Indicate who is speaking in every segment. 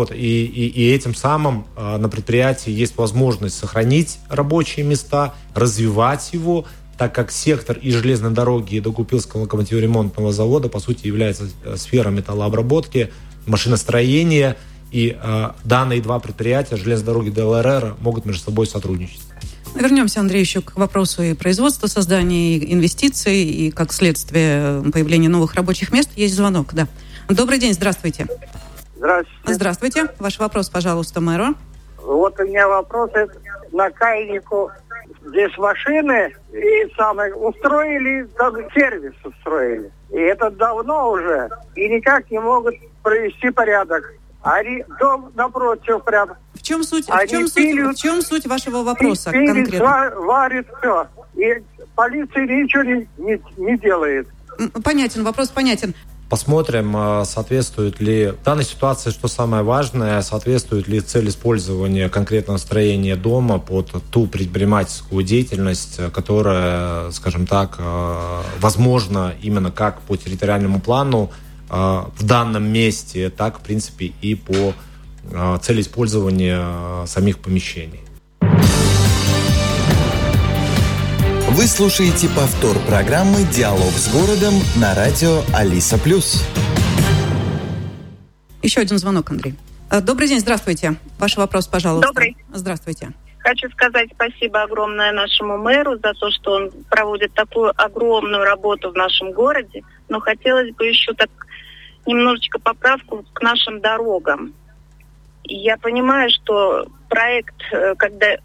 Speaker 1: Вот, и этим самым на предприятии есть возможность сохранить рабочие места, развивать его, так как сектор и железной дороги, и Даугавпилского локомотиворемонтного завода, по сути, является сферой металлообработки, машиностроения, и данные два предприятия, железной дороги ДЛРР, могут между собой сотрудничать.
Speaker 2: Вернемся, Андрей, еще к вопросу и производства, создания и инвестиций, и как следствие появления новых рабочих мест. Есть звонок, да. Добрый день, здравствуйте.
Speaker 3: Здравствуйте.
Speaker 2: Здравствуйте. Ваш вопрос, пожалуйста, мэру.
Speaker 3: Вот у меня вопрос. На Кайнику здесь машины и устроили, сервис устроили. И это давно уже. И никак не могут провести порядок. Дом напротив прям.
Speaker 2: В чем суть вашего вопроса конкретно?
Speaker 3: Варит все. И полиция ничего не делает.
Speaker 2: Понятен, вопрос понятен.
Speaker 1: Посмотрим, соответствует ли в данной ситуации, что самое важное, соответствует ли цель использования конкретного строения дома под ту предпринимательскую деятельность, которая, скажем так, возможна именно как по территориальному плану в данном месте, так, в принципе, и по цели использования самих помещений.
Speaker 4: Вы слушаете повтор программы «Диалог с городом» на радио Алиса+.
Speaker 2: Еще один звонок, Андрей. Добрый день, здравствуйте. Ваш вопрос, пожалуйста.
Speaker 5: Добрый.
Speaker 2: Здравствуйте.
Speaker 5: Хочу сказать спасибо огромное нашему мэру за то, что он проводит такую огромную работу в нашем городе. Но хотелось бы еще так немножечко поправку к нашим дорогам. Я понимаю, что проект, когда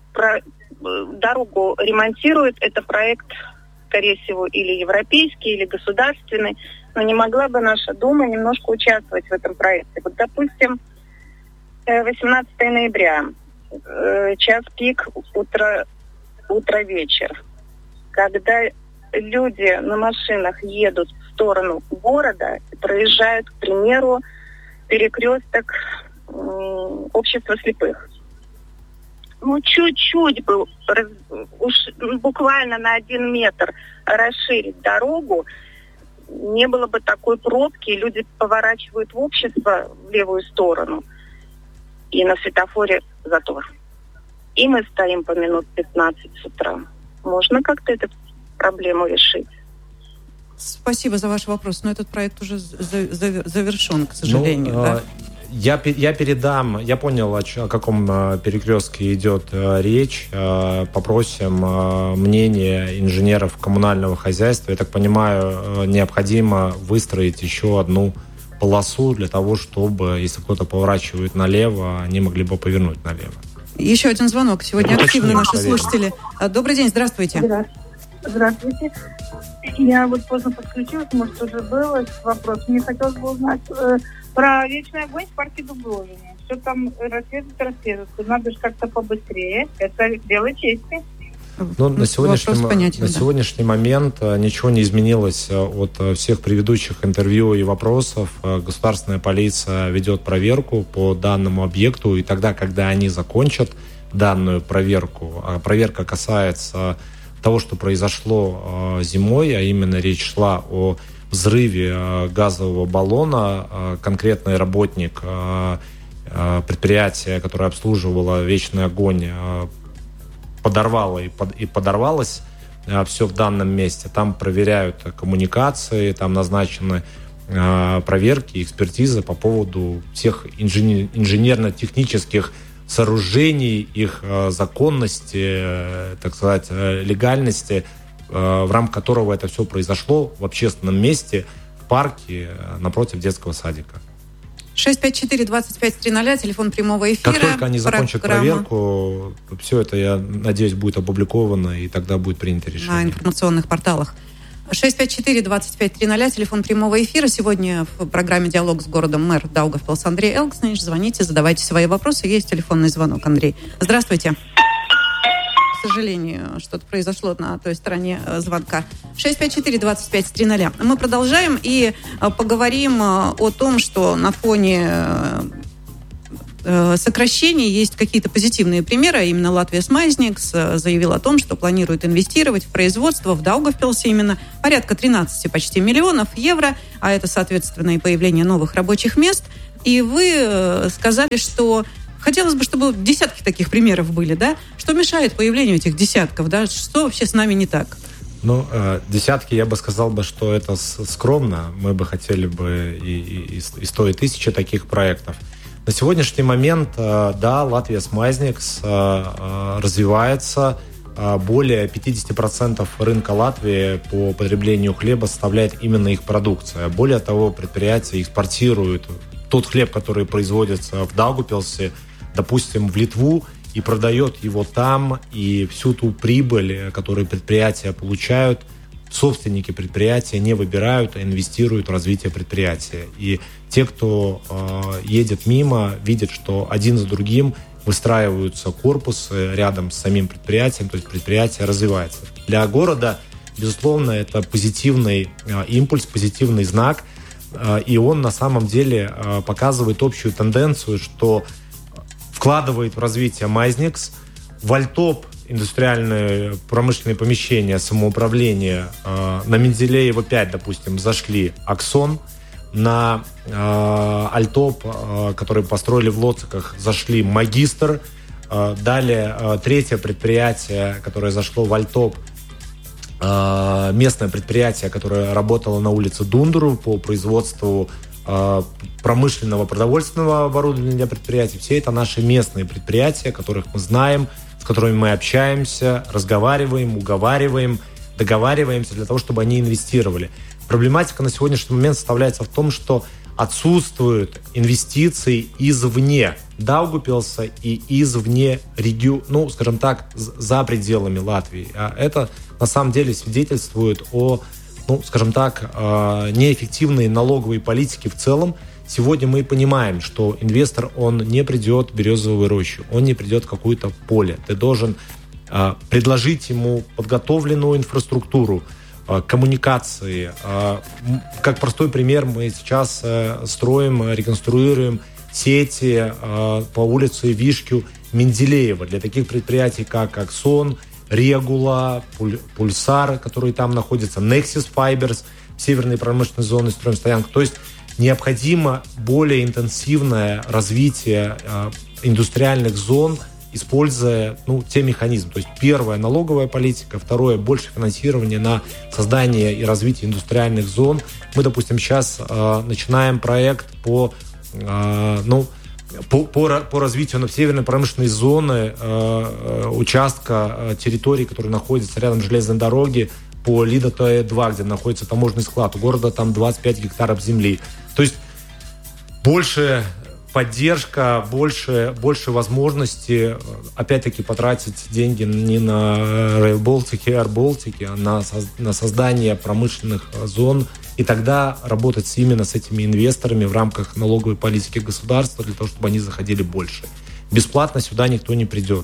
Speaker 5: дорогу ремонтируют, это проект, скорее всего, или европейский, или государственный, но не могла бы наша Дума немножко участвовать в этом проекте. Вот, допустим, 18 ноября, час пик, утро-вечер, когда люди на машинах едут в сторону города, проезжают, к примеру, перекресток общества слепых. Чуть-чуть бы, буквально на 1 метр расширить дорогу, не было бы такой пробки, люди поворачивают в общество в левую сторону, и на светофоре затор. И мы стоим по минут 15 с утра. Можно как-то эту проблему решить?
Speaker 2: Спасибо за ваш вопрос, но этот проект уже завершен, к сожалению. Да?
Speaker 1: Я передам, я понял, о каком перекрестке идет речь. Попросим мнение инженеров коммунального хозяйства. Я так понимаю, необходимо выстроить еще одну полосу для того, чтобы, если кто-то поворачивает налево, они могли бы повернуть налево.
Speaker 2: Еще один звонок. Сегодня активны наши слушатели. Добрый день, здравствуйте.
Speaker 6: Здравствуйте. Я поздно подключилась, может, уже был этот вопрос. Мне хотелось бы узнать про вечный огонь в парке Дубровине. Все там расследуют. Надо же как-то побыстрее. Это дело чести.
Speaker 1: На сегодняшний момент ничего не изменилось от всех предыдущих интервью и вопросов. Государственная полиция ведет проверку по данному объекту, и тогда, когда они закончат данную проверку, а проверка касается того, что произошло зимой, а именно речь шла о взрыве газового баллона, конкретный работник предприятия, которое обслуживало вечный огонь, подорвало и подорвалось все в данном месте. Там проверяют коммуникации, там назначены проверки, экспертизы по поводу всех инженерно-технических сооружений, их законности, так сказать, легальности, в рамках которого это все произошло в общественном месте, в парке напротив детского садика.
Speaker 2: 654-25-00, телефон прямого эфира.
Speaker 1: Как только они закончат проверку, все это, я надеюсь, будет опубликовано, и тогда будет принято решение.
Speaker 2: На информационных порталах. 654-25-00, телефон прямого эфира. Сегодня в программе «Диалог с городом» мэр Даугавпилса Андрей Элкснич. Звоните, задавайте свои вопросы. Есть телефонный звонок. Андрей, здравствуйте. К сожалению, что-то произошло на той стороне звонка. 654-25-00. Мы продолжаем и поговорим о том, что на фоне сокращений есть какие-то позитивные примеры. Именно Латвия Смайзникс заявила о том, что планирует инвестировать в производство в Даугавпилсе именно порядка 13 почти миллионов евро, а это, соответственно, и появление новых рабочих мест. И вы сказали, что хотелось бы, чтобы десятки таких примеров были, да? Что мешает появлению этих десятков, да? Что вообще с нами не так?
Speaker 1: Ну, десятки, я бы сказал, что это скромно. Мы бы хотели бы и 100, и 1000 таких проектов. На сегодняшний момент, да, Латвия Смазникс развивается. Более 50% рынка Латвии по потреблению хлеба составляет именно их продукция. Более того, предприятия экспортируют тот хлеб, который производится в Даугавпилсе, допустим, в Литву, и продает его там, и всю ту прибыль, которую предприятия получают, собственники предприятия не выбирают, а инвестируют в развитие предприятия. И те, кто едет мимо, видят, что один за другим выстраиваются корпусы рядом с самим предприятием, то есть предприятие развивается. Для города, безусловно, это позитивный импульс, позитивный знак, и он на самом деле показывает общую тенденцию, что вкладывает в развитие Майзникс, Вальтоп, индустриальные промышленные помещения, самоуправление, на Менделеева 5, допустим, зашли Аксон, на Альтоп, который построили в Лоциках, зашли Магистр, далее третье предприятие, которое зашло в Альтоп, местное предприятие, которое работало на улице Дундуру по производству промышленного продовольственного оборудования для предприятий. Все это наши местные предприятия, которых мы знаем, с которыми мы общаемся, разговариваем, уговариваем, договариваемся для того, чтобы они инвестировали. Проблематика на сегодняшний момент составляется в том, что отсутствуют инвестиции извне Даугавпилса и извне региона, ну, скажем так, за пределами Латвии. А это на самом деле свидетельствует о, ну, скажем так, неэффективной налоговой политике в целом. Сегодня мы понимаем, что инвестор, он не придет в березовую рощу, он не придет в какое-то поле. Ты должен предложить ему подготовленную инфраструктуру, коммуникации. Как простой пример, мы сейчас строим, реконструируем сети по улице Вишкю Менделеева для таких предприятий, как Аксон, Регула, Пульсар, которые там находятся, Nexus Fibers, северной промышленной зоны, строим стоянку. То есть необходимо более интенсивное развитие индустриальных зон, используя те механизмы. То есть первое — налоговая политика, второе — больше финансирования на создание и развитие индустриальных зон. Мы, допустим, сейчас начинаем проект по развитию северной промышленной зоны, участка территории, который находится рядом с железной дороги, по Лида-2, где находится таможенный склад. У города там 25 гектаров земли. То есть больше поддержка, больше возможности, опять-таки, потратить деньги не на Rail Baltic и Air Baltic, а на создание промышленных зон, и тогда работать именно с этими инвесторами в рамках налоговой политики государства для того, чтобы они заходили больше. Бесплатно сюда никто не придет.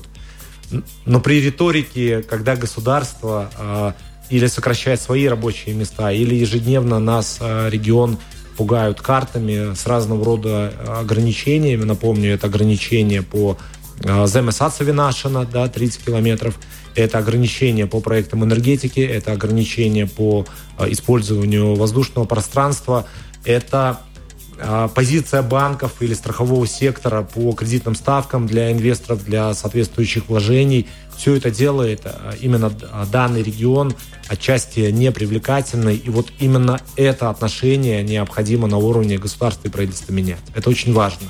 Speaker 1: Но при риторике, когда государство или сокращает свои рабочие места, или ежедневно нас регион пугают картами с разного рода ограничениями. Напомню, это ограничение по Земес Ацевинашина, 30 километров. Это ограничение по проектам энергетики, это ограничение по использованию воздушного пространства, это позиция банков или страхового сектора по кредитным ставкам для инвесторов, для соответствующих вложений. Все это делает именно данный регион отчасти непривлекательный. И вот именно это отношение необходимо на уровне государства и правительства менять. Это очень важно.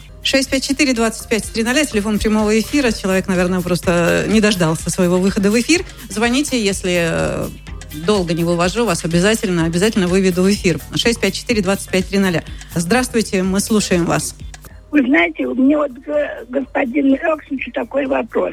Speaker 2: 654-25-00, телефон прямого эфира. Человек, наверное, просто не дождался своего выхода в эфир. Звоните, если долго не вывожу вас, обязательно выведу в эфир. 654-25-00. Здравствуйте, мы слушаем вас.
Speaker 7: Вы знаете, у меня господин Элксович такой вопрос.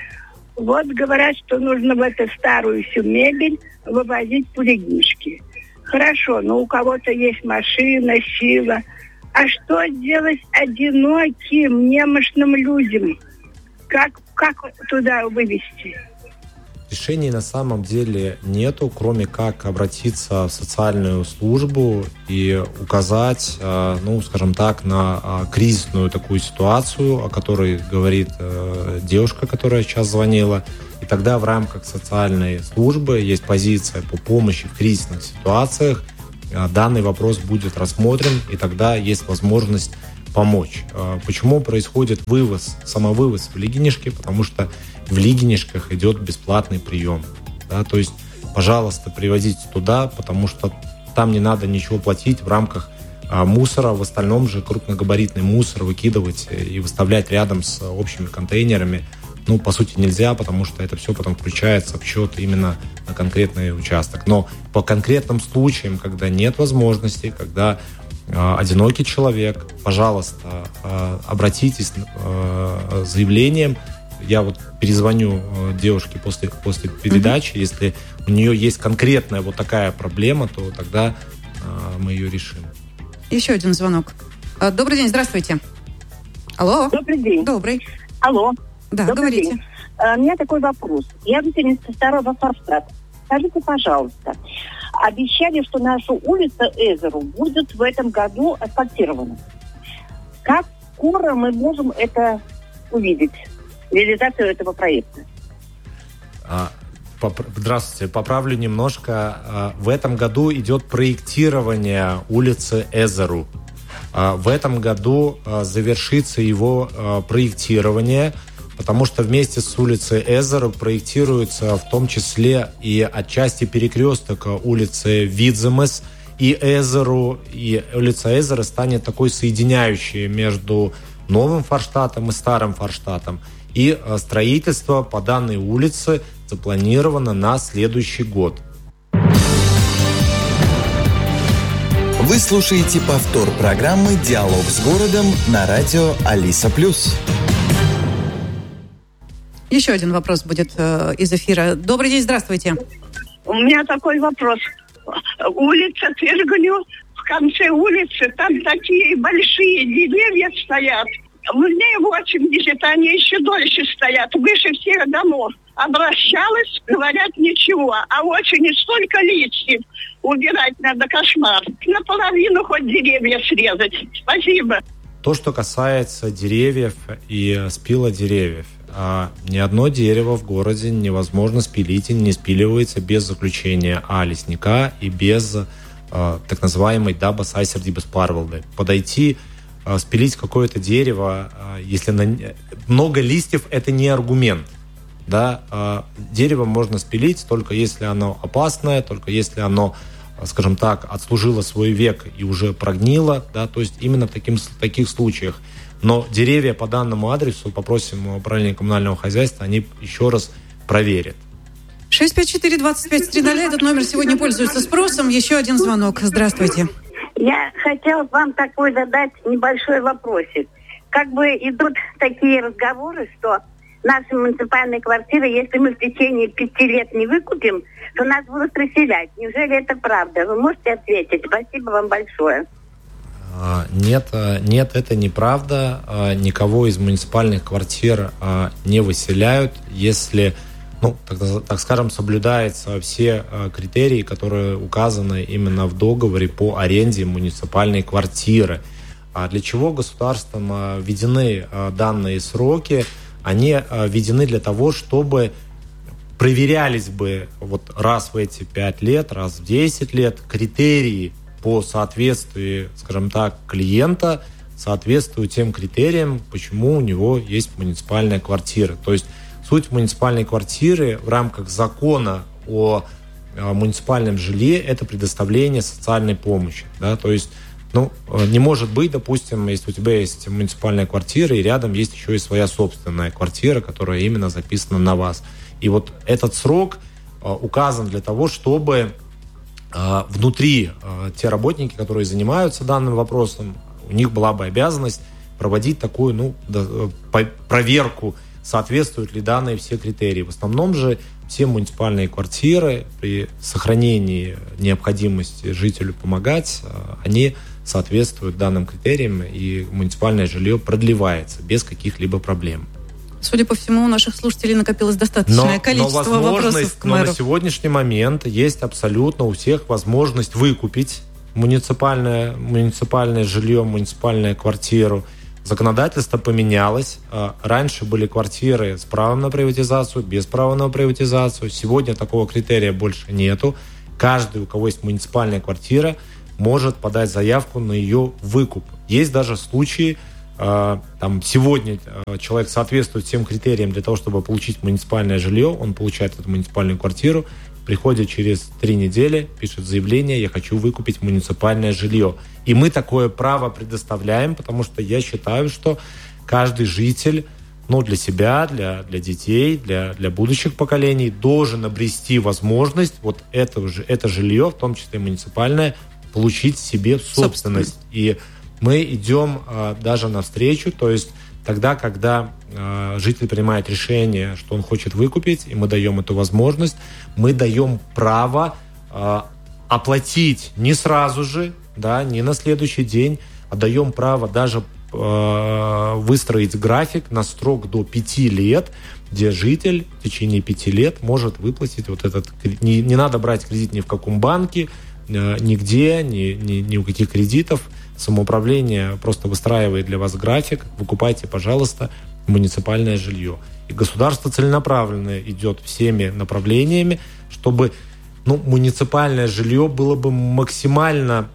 Speaker 7: Вот говорят, что нужно в эту старую всю мебель вывозить пулегишки. Хорошо, но у кого-то есть машина, сила. А что делать одиноким, немощным людям? Как туда вывезти?
Speaker 1: Решений на самом деле нету, кроме как обратиться в социальную службу и указать, скажем так, на кризисную такую ситуацию, о которой говорит девушка, которая сейчас звонила. И тогда в рамках социальной службы есть позиция по помощи в кризисных ситуациях. Данный вопрос будет рассмотрен, и тогда есть возможность помочь. Почему происходит самовывоз в Лигинишке? Потому что в Лигинишках идет бесплатный прием. Да? То есть, пожалуйста, привозите туда, потому что там не надо ничего платить в рамках мусора. В остальном же крупногабаритный мусор выкидывать и выставлять рядом с общими контейнерами, по сути, нельзя, потому что это все потом включается в счет именно на конкретный участок. Но по конкретным случаям, когда нет возможности, когда одинокий человек, пожалуйста, обратитесь с заявлением. Я перезвоню девушке после передачи. Если у нее есть конкретная такая проблема, то тогда мы ее решим.
Speaker 2: Еще один звонок. Добрый день, здравствуйте. Алло.
Speaker 8: Добрый день.
Speaker 2: Добрый.
Speaker 8: Алло.
Speaker 2: Да,
Speaker 8: добрый
Speaker 2: говорите.
Speaker 8: День. У меня такой вопрос. Я жительница второго Форштадта. Скажите, пожалуйста, обещали, что наша улица Эзеру будет в этом году асфальтирована. Как скоро мы можем это увидеть, реализацию этого проекта?
Speaker 1: Здравствуйте, поправлю немножко. В этом году идет проектирование улицы Эзеру. В этом году завершится его проектирование, потому что вместе с улицей Эзеру проектируется в том числе и отчасти перекресток улицы Видземес и Эзеру. И улица Эзера станет такой соединяющей между новым Форштадтом и старым Форштадтом. И строительство по данной улице запланировано на следующий год.
Speaker 4: Вы слушаете повтор программы «Диалог с городом» на радио Алиса+.
Speaker 2: Еще один вопрос будет из эфира. Добрый день, здравствуйте.
Speaker 7: У меня такой вопрос. Улица Твергуню, в конце улицы, там такие большие деревья стоят. Мне 80, они еще дольше стоят, выше всех домов. Обращалась, говорят, ничего. А осенью столько листьев. Убирать надо, кошмар. Наполовину хоть деревья срезать. Спасибо.
Speaker 1: То, что касается деревьев и спила деревьев. Ни одно дерево в городе невозможно спилить и не спиливается без заключения лесника и без так называемой дабас айсердибас парвалды. Подойти, спилить какое-то дерево, если много листьев, это не аргумент. Да? Дерево можно спилить только если оно опасное, только если оно, скажем так, отслужило свой век и уже прогнило, да? То есть именно в таких случаях. Но деревья по данному адресу, попросим управление коммунального хозяйства, они еще раз проверят.
Speaker 2: 654-2530, этот номер сегодня пользуется спросом. Еще один звонок. Здравствуйте.
Speaker 7: Я хотела вам такой задать небольшой вопросик. Как бы идут такие разговоры, что наши муниципальные квартиры, если мы в течение 5 лет не выкупим, то нас будут расселять. Неужели это правда? Вы можете ответить? Спасибо вам большое.
Speaker 1: Нет, это неправда. Никого из муниципальных квартир не выселяют, если, так скажем, соблюдаются все критерии, которые указаны именно в договоре по аренде муниципальной квартиры. А для чего государством введены данные сроки? Они введены для того, чтобы проверялись бы раз в эти 5 лет, раз в 10 лет критерии по соответствию, скажем так, клиента соответствуют тем критериям, почему у него есть муниципальная квартира. То есть суть муниципальной квартиры в рамках закона о муниципальном жилье – это предоставление социальной помощи. Да? То есть не может быть, допустим, если у тебя есть муниципальная квартира, и рядом есть еще и своя собственная квартира, которая именно записана на вас. И этот срок указан для того, чтобы внутри те работники, которые занимаются данным вопросом, у них была бы обязанность проводить такую проверку, соответствуют ли данные все критерии. В основном же все муниципальные квартиры при сохранении необходимости жителю помогать, они соответствуют данным критериям, и муниципальное жилье продлевается без каких-либо проблем.
Speaker 2: Судя по всему, у наших служителей накопилось достаточное количество вопросов к мэру.
Speaker 1: Но на сегодняшний момент есть абсолютно у всех возможность выкупить муниципальное жилье, муниципальную квартиру. Законодательство поменялось. Раньше были квартиры с правом на приватизацию, без права на приватизацию. Сегодня такого критерия больше нету. Каждый, у кого есть муниципальная квартира, может подать заявку на ее выкуп. Есть даже случаи, сегодня человек соответствует всем критериям для того, чтобы получить муниципальное жилье, он получает эту муниципальную квартиру, приходит через 3 недели, пишет заявление: я хочу выкупить муниципальное жилье. И мы такое право предоставляем, потому что я считаю, что каждый житель, для себя, для детей, для будущих поколений должен обрести возможность это жилье, в том числе муниципальное, получить себе в собственность. И мы идем даже навстречу, то есть тогда, когда житель принимает решение, что он хочет выкупить, и мы даем эту возможность, мы даем право оплатить не сразу же, не на следующий день, а даем право даже выстроить график на срок до 5 лет, где житель в течение 5 лет может выплатить этот кредит. Не надо брать кредит ни в каком банке, нигде, ни у каких кредитов. Самоуправление просто выстраивает для вас график. Выкупайте, пожалуйста, муниципальное жилье. И государство целенаправленно идет всеми направлениями, чтобы муниципальное жилье было бы максимально,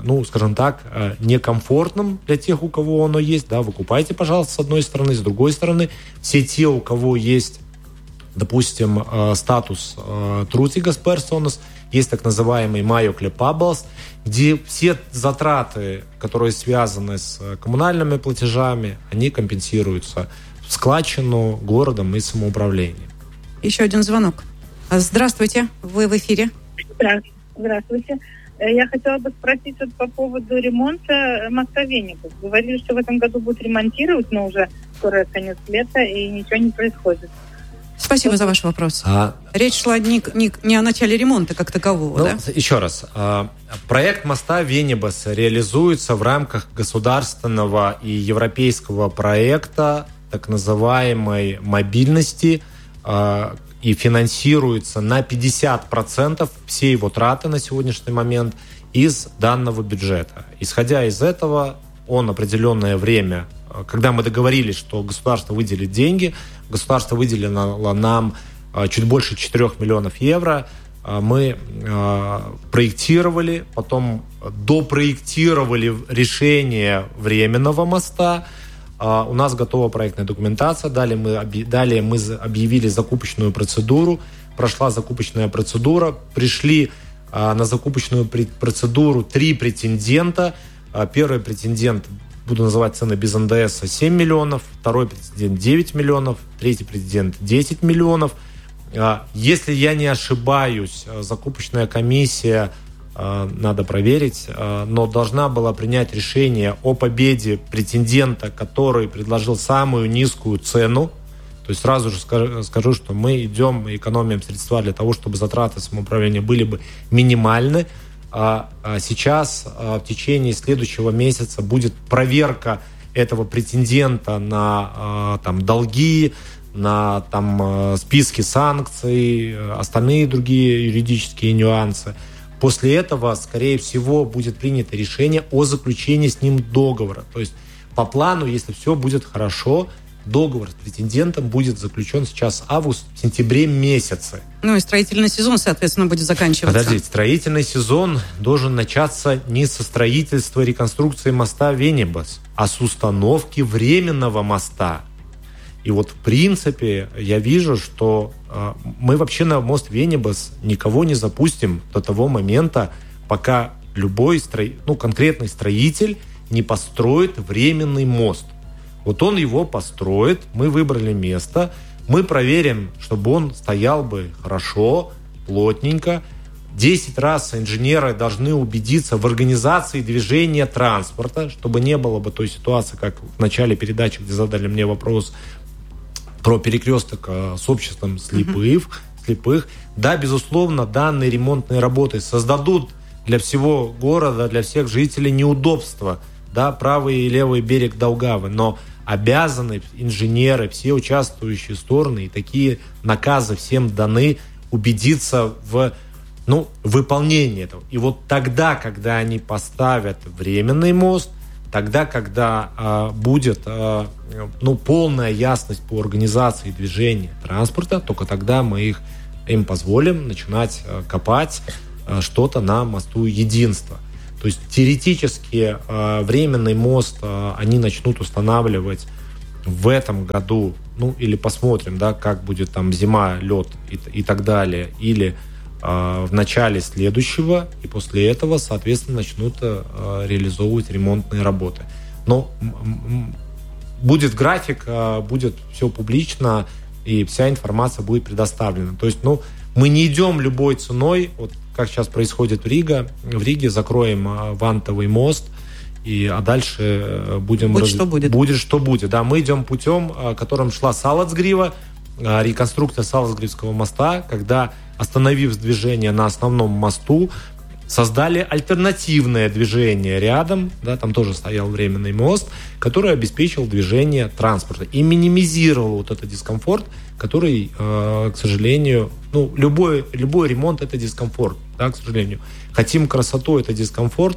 Speaker 1: некомфортным для тех, у кого оно есть. Выкупайте, пожалуйста, с одной стороны. С другой стороны, все те, у кого есть, допустим, статус trūcīgas personas, есть так называемый mājokļa pabalsts, где все затраты, которые связаны с коммунальными платежами, они компенсируются в складчину городом и самоуправлением.
Speaker 2: Еще один звонок. Здравствуйте, вы в эфире.
Speaker 6: Здравствуйте. Я хотела бы спросить по поводу ремонта моста Венебас. Говорили, что в этом году будут ремонтировать, но уже скоро конец лета, и ничего не происходит.
Speaker 2: Спасибо за ваш вопрос. Речь шла не о начале ремонта как такового, да?
Speaker 1: Еще раз. Проект моста Венебас реализуется в рамках государственного и европейского проекта так называемой мобильности и финансируется на 50% все его траты на сегодняшний момент из данного бюджета. Исходя из этого, он определенное время, когда мы договорились, что государство выделит деньги, государство выделило нам чуть больше 4 миллионов евро, мы проектировали, потом допроектировали решение временного моста. У нас готова проектная документация. Далее мы объявили закупочную процедуру. Прошла закупочная процедура. Пришли на закупочную процедуру 3 претендента. Первый претендент, буду называть цены без НДС, 7 миллионов. Второй претендент 9 миллионов. Третий претендент 10 миллионов. Если я не ошибаюсь, закупочная комиссия, надо проверить, но должна была принять решение о победе претендента, который предложил самую низкую цену. То есть сразу же скажу, что мы идем и экономим средства для того, чтобы затраты самоуправления были бы минимальны. Сейчас в течение следующего месяца будет проверка этого претендента на долги, на списки санкций, остальные другие юридические нюансы. После этого, скорее всего, будет принято решение о заключении с ним договора. То есть по плану, если все будет хорошо, договор с претендентом будет заключен сейчас август, сентябре месяце.
Speaker 2: И строительный сезон, соответственно, будет заканчиваться.
Speaker 1: Подождите, строительный сезон должен начаться не со строительства и реконструкции моста Венебас, а с установки временного моста. И в принципе, я вижу, что мы вообще на мост Венебас никого не запустим до того момента, пока любой конкретный строитель не построит временный мост. Он его построит, мы выбрали место, мы проверим, чтобы он стоял бы хорошо, плотненько. 10 раз инженеры должны убедиться в организации движения транспорта, чтобы не было бы той ситуации, как в начале передачи, где задали мне вопрос про перекресток с обществом слепых. Да, безусловно, данные ремонтные работы создадут для всего города, для всех жителей неудобства. Да, правый и левый берег Даугавы, но обязаны инженеры, все участвующие стороны, и такие наказы всем даны, убедиться в выполнении этого. И тогда, когда они поставят временный мост, тогда, когда будет полная ясность по организации движения транспорта, только тогда мы им позволим начинать копать что-то на мосту Единства. То То есть теоретически временный мост они начнут устанавливать в этом году, или посмотрим, да, как будет там зима, лед и так далее, или в начале следующего, и после этого, соответственно, начнут реализовывать ремонтные работы. Но будет график, будет все публично, и вся информация будет предоставлена. То есть, мы не идем любой ценой, вот как сейчас происходит в Риге закроем вантовый мост, а дальше будем... Будет, что будет. Да, мы идем путем, которым шла Салацгрива, реконструкция Салацгривского моста, когда, остановив движение на основном мосту, создали альтернативное движение рядом, да, там тоже стоял временный мост, который обеспечил движение транспорта и минимизировал вот этот дискомфорт, который, к сожалению, любой ремонт — это дискомфорт, да, к сожалению. Хотим красоту — это дискомфорт,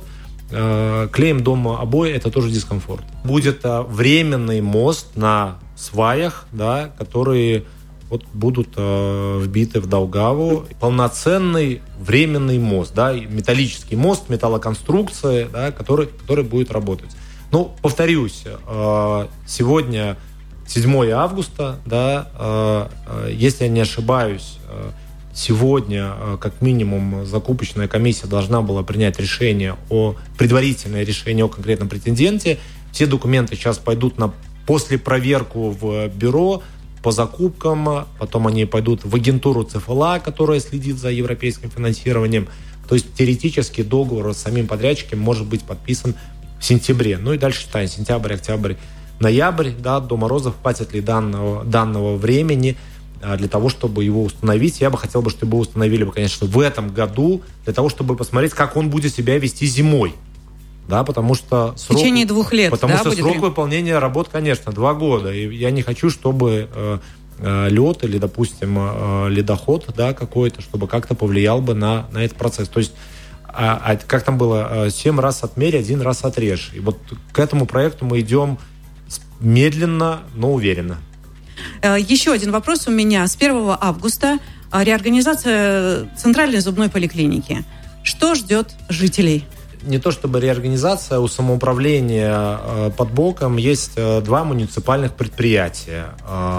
Speaker 1: клеим дома обои — это тоже дискомфорт. Будет временный мост на сваях, да, которые будут вбиты в Даугаву. Полноценный временный мост, да, металлический мост, металлоконструкция, да, который будет работать. Повторюсь, сегодня 7 августа, да, если я не ошибаюсь, сегодня, как минимум, закупочная комиссия должна была принять предварительное решение о конкретном претенденте. Все документы сейчас пойдут после проверку в бюро по закупкам, потом они пойдут в агентуру ЦФЛА, которая следит за европейским финансированием. То есть теоретически договор с самим подрядчиком может быть подписан в сентябре. И дальше считаем сентябрь, октябрь, ноябрь, да, до морозов хватит ли данного времени для того, чтобы его установить. Я бы хотел, чтобы его установили, конечно, в этом году, для того, чтобы посмотреть, как он будет себя вести зимой. Да, потому что
Speaker 2: в течение 2 лет.
Speaker 1: Потому что срок выполнения работ, конечно, 2 года. И я не хочу, чтобы лед или, допустим, ледоход, да, какой-то, чтобы как-то повлиял бы на этот процесс. То есть, как там было, 7 раз отмерь, 1 раз отрежь. И вот к этому проекту мы идем медленно, но уверенно.
Speaker 2: Еще один вопрос у меня. С 1 августа реорганизация Центральной зубной поликлиники. Что ждет жителей?
Speaker 1: Не то чтобы реорганизация, у самоуправления под боком есть 2 муниципальных предприятия.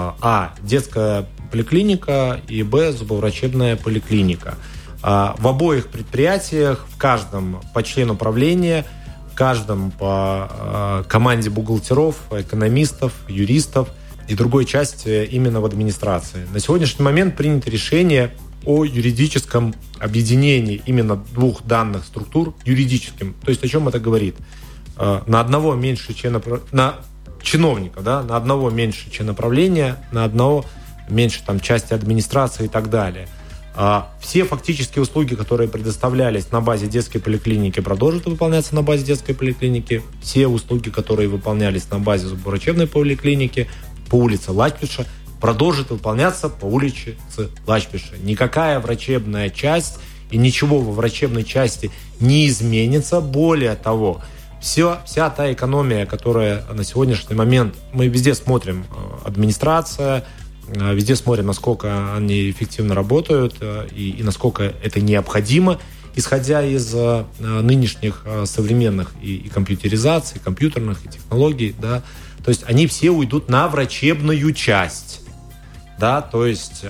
Speaker 1: Детская поликлиника и зубоврачебная поликлиника. В обоих предприятиях, в каждом по члену правления, в каждом по команде бухгалтеров, экономистов, юристов и другой части именно в администрации. На сегодняшний момент принято решение о юридическом объединении именно 2 данных структур юридическим. То есть о чем это говорит? На одного меньше чиновника, да, на одного меньше чиноправления, на одного меньше части администрации и так далее. Все фактические услуги, которые предоставлялись на базе детской поликлиники, продолжат выполняться на базе детской поликлиники. Все услуги, которые выполнялись на базе зубоврачебной поликлиники по улице Лачпиша, продолжит выполняться по улице Лачпиша. Никакая врачебная часть и ничего во врачебной части не изменится. Более того, вся та экономия, которая на сегодняшний момент... Мы везде смотрим, администрация, везде смотрим, насколько они эффективно работают и насколько это необходимо, исходя из нынешних современных и компьютеризаций, компьютерных и технологий, да. То есть они все уйдут на врачебную часть. Да, то есть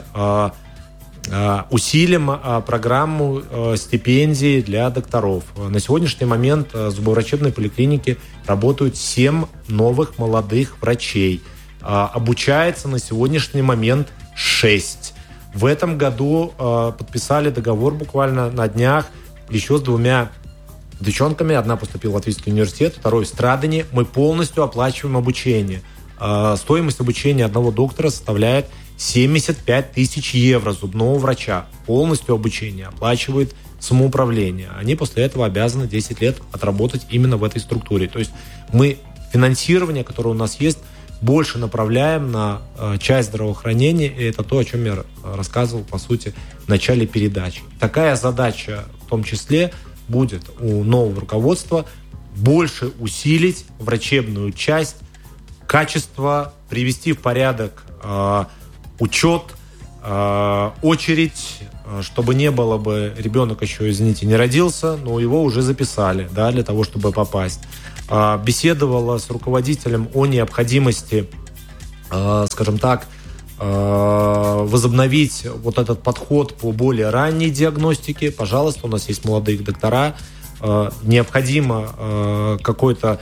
Speaker 1: усилим программу стипендий для докторов. На сегодняшний момент в зубоврачебной поликлинике работают 7 новых молодых врачей. Обучается на сегодняшний момент 6. В этом году подписали договор буквально на днях еще с 2 девчонками. Одна поступила в Латвийский университет, второй в Страдане. Мы полностью оплачиваем обучение. Стоимость обучения одного доктора составляет 75 тысяч евро зубного врача. Полностью обучение оплачивает самоуправление. Они после этого обязаны 10 лет отработать именно в этой структуре. То есть мы финансирование, которое у нас есть, больше направляем на часть здравоохранения. И это то, о чем я рассказывал, по сути, в начале передачи. Такая задача в том числе будет у нового руководства: больше усилить врачебную часть, качество, привести в порядок учет, очередь, чтобы не было бы, ребенок еще, извините, не родился, но его уже записали, да, для того, чтобы попасть. Беседовала с руководителем о необходимости, скажем так, возобновить вот этот подход по более ранней диагностике. Пожалуйста, у нас есть молодые доктора. Необходимо какой-то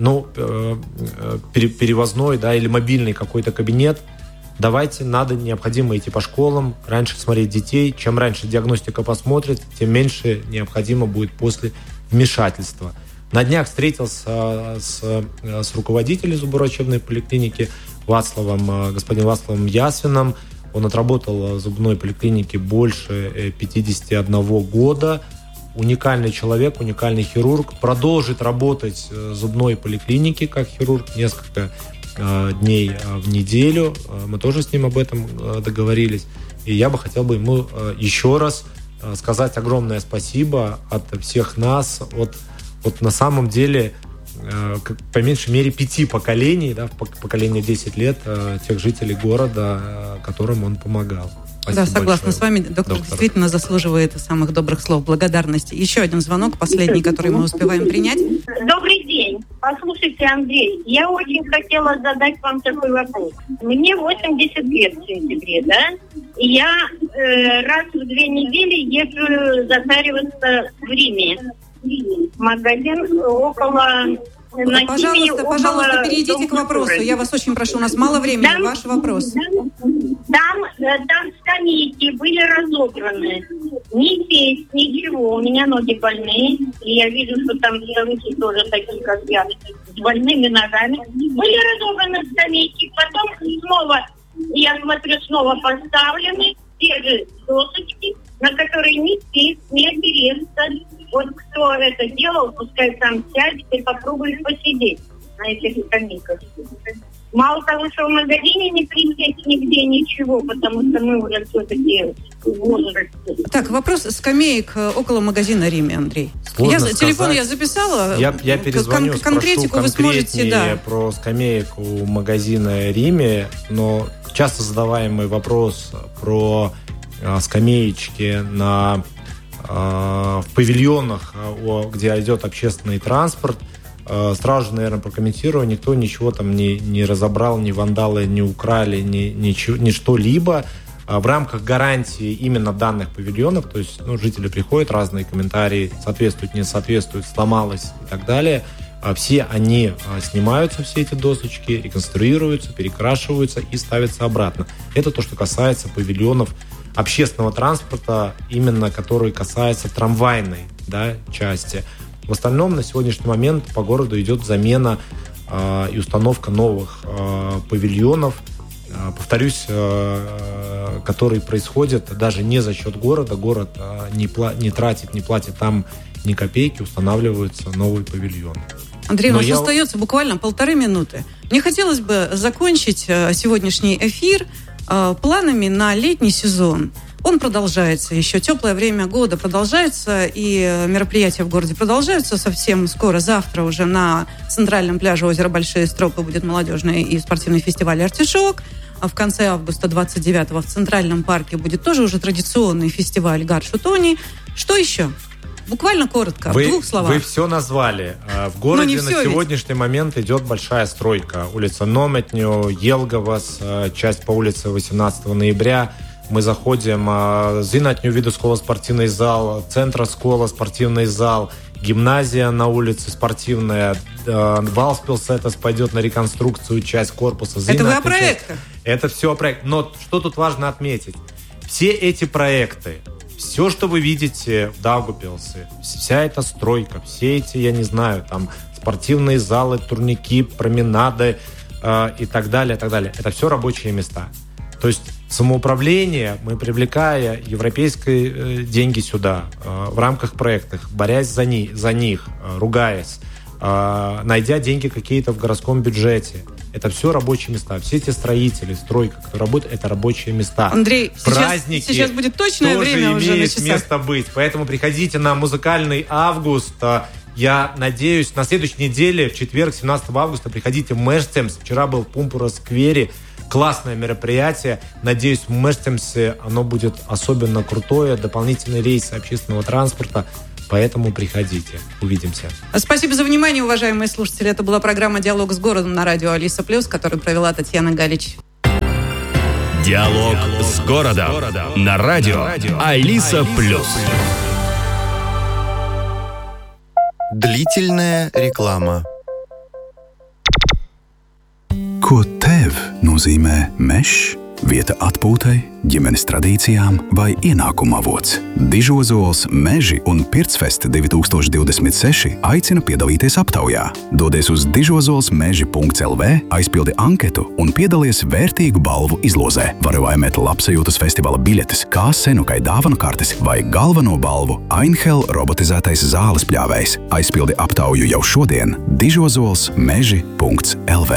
Speaker 1: перевозной, да, или мобильный какой-то кабинет. Давайте, необходимо идти по школам, раньше смотреть детей. Чем раньше диагностика посмотрит, тем меньше необходимо будет после вмешательства. На днях встретился с руководителем зубоврачебной поликлиники господином Вацлавом Ясвиным. Он отработал в зубной поликлинике больше 51 года. Уникальный человек, уникальный хирург. Продолжит работать в зубной поликлинике как хирург несколько дней в неделю. Мы тоже с ним об этом договорились. И я бы хотел ему еще раз сказать огромное спасибо от всех нас. Вот на самом деле, по меньшей мере 5 поколений, да, поколение 10 лет, тех жителей города, которым он помогал.
Speaker 2: Спасибо, да, согласна большое. С вами. Доктор действительно заслуживает самых добрых слов благодарности. Еще один звонок, последний, который мы успеваем принять.
Speaker 5: Добрый день. Послушайте, Андрей, я очень хотела задать вам такой вопрос. Мне 80 лет в сентябре, да? И я раз в 2 недели езжу затариваться в Риме. Магазин около...
Speaker 2: Пожалуйста, перейдите к вопросу. Я вас очень прошу, у нас мало времени. Ваш вопрос.
Speaker 5: Там скамейки были разобраны. Ни сесть, ничего. У меня ноги больные. И я вижу, что там старухи тоже такие, как я, с больными ногами. Были разобраны скамейки. Потом снова, я смотрю, снова поставлены те же досочки, на которые ни сесть, ни опереться. Вот кто это делал, пускай сам сядет и попробует посидеть на этих скамейках. Мало того, что в магазине не присесть нигде ничего, потому что мы уже все-таки в возрасте.
Speaker 2: Так, вопрос скамеек около магазина Риме, Андрей. Телефон я записала.
Speaker 1: Я перезвоню, конкретику вы сможете, про скамеек у магазина Риме, но часто задаваемый вопрос про скамеечки в павильонах, где идет общественный транспорт. Сразу же, наверное, прокомментирую. Никто ничего там не разобрал, ни вандалы не украли, ни что-либо. В рамках гарантии именно данных павильонов, то есть жители приходят, разные комментарии, соответствуют, не соответствуют, сломалось и так далее. Все они снимаются, все эти досочки, реконструируются, перекрашиваются и ставятся обратно. Это то, что касается павильонов общественного транспорта, именно который касается трамвайной, да, части. В остальном на сегодняшний момент по городу идет замена и установка новых павильонов, повторюсь, которые происходят даже не за счет города. Город не платит там ни копейки, устанавливаются новые павильоны.
Speaker 2: Андрей, у нас остается буквально 1,5 минуты. Мне хотелось бы закончить сегодняшний эфир планами на летний сезон. Он продолжается еще, теплое время года продолжается, и мероприятия в городе продолжаются совсем скоро. Завтра уже на центральном пляже озера Большие Стропы будет молодежный и спортивный фестиваль «Артишок». А в конце августа 29-го в Центральном парке будет тоже уже традиционный фестиваль «Гар-Шутони». Что еще? Буквально коротко, в 2 словах.
Speaker 1: Вы все назвали. В городе на сегодняшний момент идет большая стройка. Улица Нометню, Елговас, часть по улице 18 ноября. Мы заходим, Зинатню Видускова спортивный зал, центр Скола спортивный зал, гимназия на улице спортивная, Валспилсетас пойдет на реконструкцию, часть корпуса.
Speaker 2: Это вы о проектах?
Speaker 1: Это все о проектах. Но что тут важно отметить? Все эти проекты, все, что вы видите в Даугавпилсе, вся эта стройка, все эти, я не знаю, там спортивные залы, турники, променады и так далее, это все рабочие места. То есть самоуправление, мы привлекая европейские деньги сюда, в рамках проектов, борясь за них, ругаясь, найдя деньги какие-то в городском бюджете. Это все рабочие места. Все эти строители, стройка, которые работают, это рабочие места.
Speaker 2: Андрей,
Speaker 1: праздники
Speaker 2: сейчас будет точное время уже на часах.
Speaker 1: Тоже имеет место быть. Поэтому приходите на музыкальный август. Я надеюсь, на следующей неделе, в четверг, 17 августа, приходите в Мэштемс. Вчера был в Пумпура-сквере. классное мероприятие. Надеюсь, в Мертемсе оно будет особенно крутое. Дополнительные рейсы общественного транспорта. Поэтому приходите. Увидимся.
Speaker 2: Спасибо за внимание, уважаемые слушатели. Это была программа «Диалог с городом» на радио Алиса Плюс, которую провела Татьяна Галич.
Speaker 9: «Диалог с городом» на радио Алиса Плюс.
Speaker 4: Длительная реклама.
Speaker 10: Ko tev nozīmē mežs, vieta atpūtai, ģimenes tradīcijām vai ienākuma avots? Dižozols Meži un Pircfest 2026 aicina piedalīties aptaujā. Dodies uz dižozolsmeži.lv, aizpildi anketu un piedalies vērtīgu balvu izlozē. Vari laimēt labsajūtas festivāla biļetes, kā Senukai dāvanu kartes vai galveno balvu Ainhel robotizētais zāles pļāvējs. Aizpildi aptauju jau šodien dižozolsmeži.lv.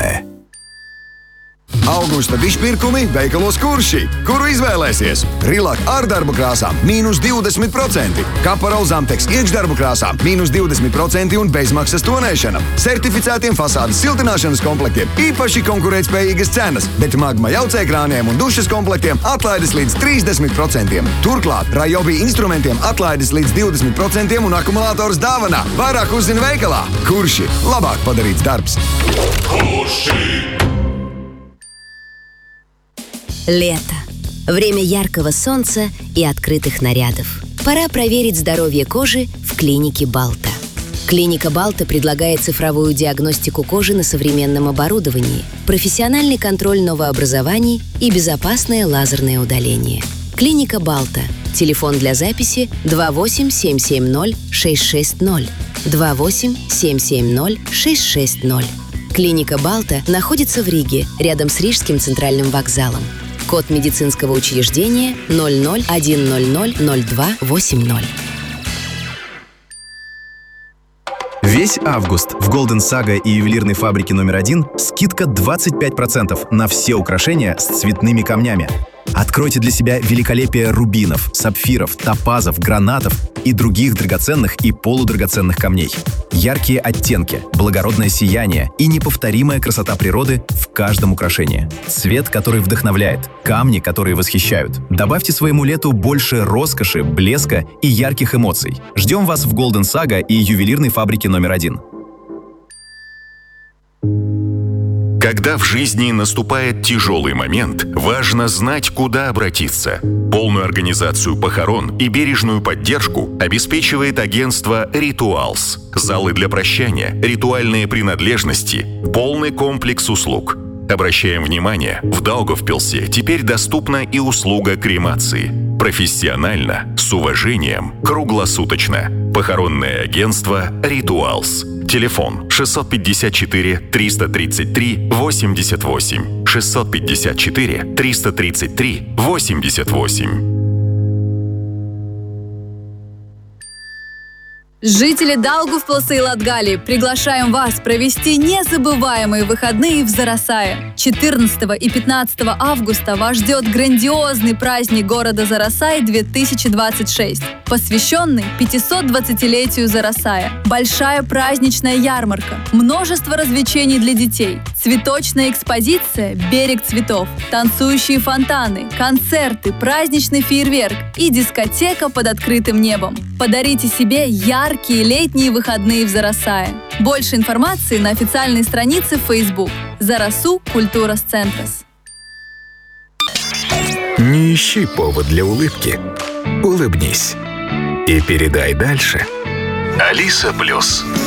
Speaker 11: Augusta dišpirkumi veikalos Kurši, kuru izvēlēsies. Rilak ar darbu krāsām -20%, Kaparol Zamteks iekšdarbu krāsām -20% un bezmaksas tonēšana. Certificētiem fasādes siltināšanas komplektiem īpaši konkurētspējīgas cenas, bet Magma jaucēkrāniem un dušas komplektiem atlaides līdz 30%. Turklāt Rajobi instrumentiem atlaides līdz 20% un akumulātors dāvanā. Vairāk uzzina veikalā. Kurši, labāk padarīts darbs.
Speaker 12: Kurši! Лето. Время яркого солнца и открытых нарядов. Пора проверить здоровье кожи в клинике Балта. Клиника Балта предлагает цифровую диагностику кожи на современном оборудовании, профессиональный контроль новообразований и безопасное лазерное удаление. Клиника Балта. Телефон для записи 28-770-660. 28-770-660. Клиника Балта находится в Риге, рядом с Рижским центральным вокзалом. Код медицинского учреждения 00-100-02-80.
Speaker 13: Весь август в Golden Saga и ювелирной фабрике номер 1 скидка 25% на все украшения с цветными камнями. Откройте для себя великолепие рубинов, сапфиров, топазов, гранатов и других драгоценных и полудрагоценных камней. Яркие оттенки, благородное сияние и неповторимая красота природы в каждом украшении. Цвет, который вдохновляет, камни, которые восхищают. Добавьте своему лету больше роскоши, блеска и ярких эмоций. Ждем вас в Golden Saga и ювелирной фабрике номер 1.
Speaker 14: Когда в жизни наступает тяжелый момент, важно знать, куда обратиться. Полную организацию похорон и бережную поддержку обеспечивает агентство «Ритуалс». Залы для прощания, ритуальные принадлежности, полный комплекс услуг. Обращаем внимание, в Даугавпилсе теперь доступна и услуга кремации. Профессионально, с уважением, круглосуточно. Похоронное агентство «Ритуалс». Телефон 654-333-88. 654-333-88.
Speaker 15: Жители Даугавпилса и Латгалии приглашаем вас провести незабываемые выходные в Зарасае. 14 и 15 августа вас ждет грандиозный праздник города Зарасай 2026, посвященный 520-летию Зарасая. Большая праздничная ярмарка, множество развлечений для детей, цветочная экспозиция «Берег цветов», танцующие фонтаны, концерты, праздничный фейерверк и дискотека под открытым небом. Подарите себе яркие летние выходные в Зарасае. Больше информации на официальной странице в Facebook «Зарасу Культура Центрас».
Speaker 16: Не ищи повод для улыбки. Улыбнись. И передай дальше.
Speaker 14: Алиса Плюс.